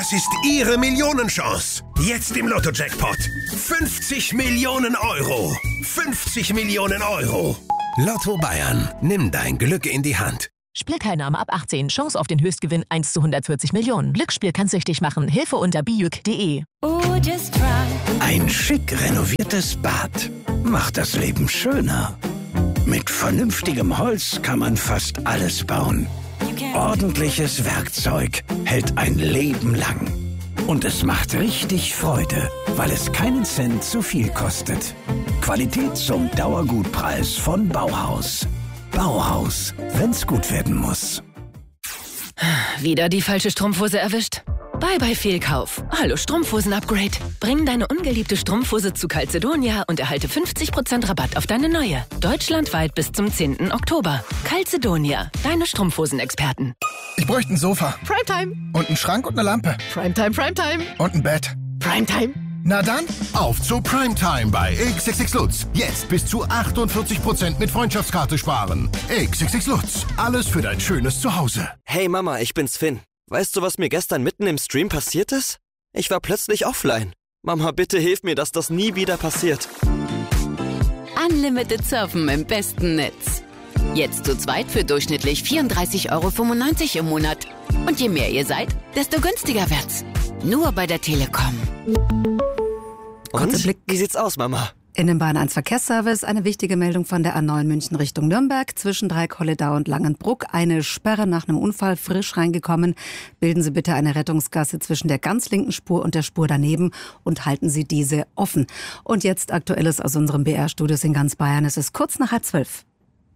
Das ist Ihre Millionenchance. Jetzt im Lotto-Jackpot. 50 Millionen Euro. 50 Millionen Euro. Lotto Bayern. Nimm dein Glück in die Hand. Spielteilnahme ab 18. Chance auf den Höchstgewinn 1 zu 140 Millionen. Glücksspiel kann süchtig machen. Hilfe unter bijuk.de. Ein schick renoviertes Bad macht das Leben schöner. Mit vernünftigem Holz kann man fast alles bauen. Ordentliches Werkzeug hält ein Leben lang. Und es macht richtig Freude, weil es keinen Cent zu viel kostet. Qualität zum Dauergutpreis von Bauhaus. Bauhaus, wenn's gut werden muss. Wieder die falsche Strumpfhose erwischt? Bye Fehlkauf. Hallo Strumpfhosen-Upgrade. Bring deine ungeliebte Strumpfhose zu Calzedonia und erhalte 50% Rabatt auf deine neue. Deutschlandweit bis zum 10. Oktober. Calzedonia, deine Strumpfhosen-Experten. Ich bräuchte ein Sofa. Primetime. Und einen Schrank und eine Lampe. Primetime. Und ein Bett. Primetime. Na dann, Auf zu Primetime bei XXX Lutz. Jetzt bis zu 48% mit Freundschaftskarte sparen. XXX Lutz. Alles für dein schönes Zuhause. Hey Mama, ich bin's Finn. Weißt du, was mir gestern mitten im Stream passiert ist? Ich war plötzlich offline. Mama, bitte hilf mir, dass das nie wieder passiert. Unlimited Surfen im besten Netz. Jetzt zu zweit für durchschnittlich 34,95 € im Monat. Und je mehr ihr seid, desto günstiger wird's. Nur bei der Telekom. Und? Wie sieht's aus, Mama? In dem Bahn 1 Verkehrsservice eine wichtige Meldung von der A9 München Richtung Nürnberg. Zwischen Dreieck-Holledau und Langenbruck eine Sperre nach einem Unfall frisch reingekommen. Bilden Sie bitte eine Rettungsgasse zwischen der ganz linken Spur und der Spur daneben und halten Sie diese offen. Und jetzt Aktuelles aus unserem BR-Studios in ganz Bayern. Es ist kurz nach 11:30.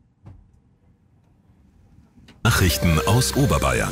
Nachrichten aus Oberbayern.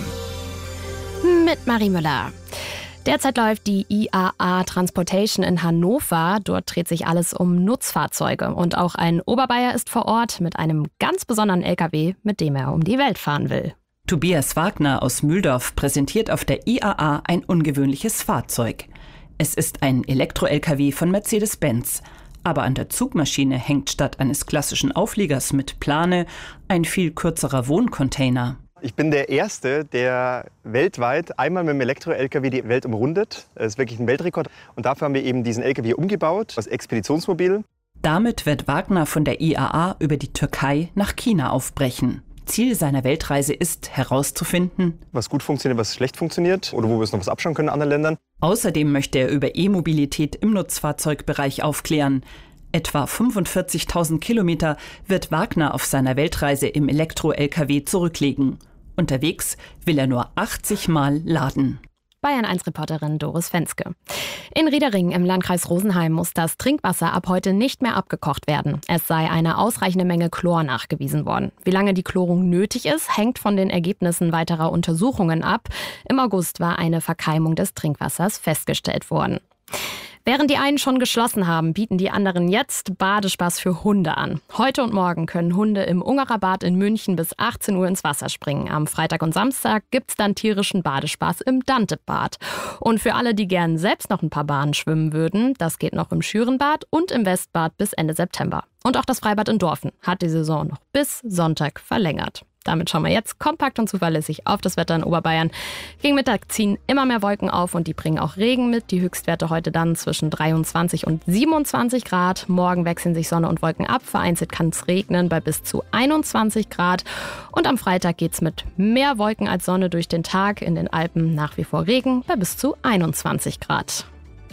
Mit Marie Müller. Derzeit läuft die IAA Transportation in Hannover. Dort dreht sich alles um Nutzfahrzeuge. Und auch ein Oberbayer ist vor Ort mit einem ganz besonderen LKW, mit dem er um die Welt fahren will. Tobias Wagner aus Mühldorf präsentiert auf der IAA ein ungewöhnliches Fahrzeug. Es ist ein Elektro-LKW von Mercedes-Benz. Aber an der Zugmaschine hängt statt eines klassischen Aufliegers mit Plane ein viel kürzerer Wohncontainer. Ich bin der Erste, der weltweit einmal mit dem Elektro-LKW die Welt umrundet. Das ist wirklich ein Weltrekord. Und dafür haben wir eben diesen LKW umgebaut als Expeditionsmobil. Damit wird Wagner von der IAA über die Türkei nach China aufbrechen. Ziel seiner Weltreise ist, herauszufinden, was gut funktioniert, was schlecht funktioniert oder wo wir uns noch was abschauen können in anderen Ländern. Außerdem möchte er über E-Mobilität im Nutzfahrzeugbereich aufklären. Etwa 45.000 Kilometer wird Wagner auf seiner Weltreise im Elektro-LKW zurücklegen. Unterwegs will er nur 80 Mal laden. Bayern-1-Reporterin Doris Fenske. In Riedering im Landkreis Rosenheim muss das Trinkwasser ab heute nicht mehr abgekocht werden. Es sei eine ausreichende Menge Chlor nachgewiesen worden. Wie lange die Chlorung nötig ist, hängt von den Ergebnissen weiterer Untersuchungen ab. Im August war eine Verkeimung des Trinkwassers festgestellt worden. Während die einen schon geschlossen haben, bieten die anderen jetzt Badespaß für Hunde an. Heute und morgen können Hunde im Ungerer Bad in München bis 18 Uhr ins Wasser springen. Am Freitag und Samstag gibt's dann tierischen Badespaß im Dante-Bad. Und für alle, die gern selbst noch ein paar Bahnen schwimmen würden, das geht noch im Schürenbad und im Westbad bis Ende September. Und auch das Freibad in Dorfen hat die Saison noch bis Sonntag verlängert. Damit schauen wir jetzt kompakt und zuverlässig auf das Wetter in Oberbayern. Gegen Mittag ziehen immer mehr Wolken auf und die bringen auch Regen mit. Die Höchstwerte heute dann zwischen 23 und 27 Grad. Morgen wechseln sich Sonne und Wolken ab. Vereinzelt kann es regnen bei bis zu 21 Grad. Und am Freitag geht es mit mehr Wolken als Sonne durch den Tag. In den Alpen nach wie vor Regen bei bis zu 21 Grad.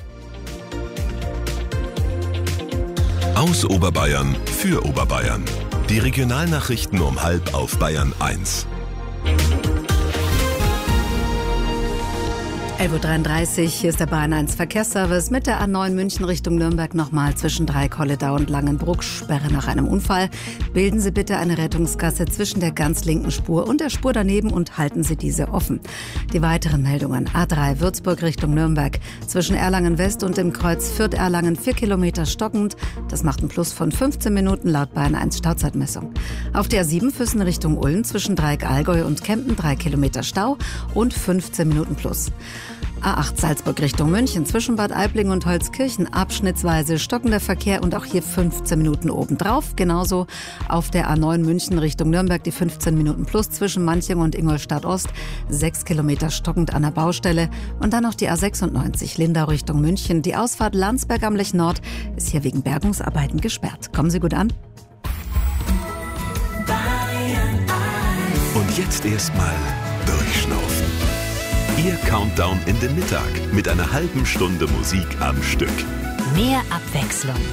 Aus Oberbayern für Oberbayern. Die Regionalnachrichten um 12:30 auf Bayern 1. 11:33 Uhr, hier ist der Bayern 1 Verkehrsservice mit der A9 München Richtung Nürnberg nochmal zwischen Dreieck-Holledau und Langenbruck. Sperre nach einem Unfall. Bilden Sie bitte eine Rettungsgasse zwischen der ganz linken Spur und der Spur daneben und halten Sie diese offen. Die weiteren Meldungen. A3 Würzburg Richtung Nürnberg. Zwischen Erlangen West und dem Kreuz Fürth-Erlangen 4 Kilometer stockend. Das macht einen Plus von 15 Minuten laut Bayern 1 Stauzeitmessung. Auf der A7 Füssen Richtung Ulm zwischen Dreieck-Allgäu und Kempten 3 Kilometer Stau und 15 Minuten Plus. A8 Salzburg Richtung München zwischen Bad Aibling und Holzkirchen abschnittsweise stockender Verkehr und auch hier 15 Minuten obendrauf. Genauso auf der A9 München Richtung Nürnberg die 15 Minuten plus zwischen Manching und Ingolstadt Ost. 6 Kilometer stockend an der Baustelle. Und dann noch die A96 Lindau Richtung München. Die Ausfahrt Landsberg am Lech Nord ist hier wegen Bergungsarbeiten gesperrt. Kommen Sie gut an. Und jetzt erstmal durchschnaufen. Ihr Countdown in den Mittag mit einer halben Stunde Musik am Stück. Mehr Abwechslung.